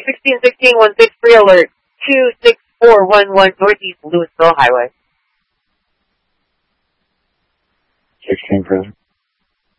1616 free alert. 26411 Northeast Louisville Highway. 16 present.